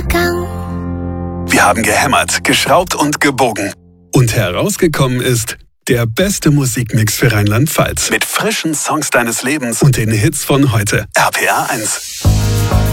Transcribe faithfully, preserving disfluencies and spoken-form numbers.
Gang. Wir haben gehämmert, geschraubt und gebogen. Und herausgekommen ist der beste Musikmix für Rheinland-Pfalz. Mit frischen Songs deines Lebens und den Hits von heute. R P R eins.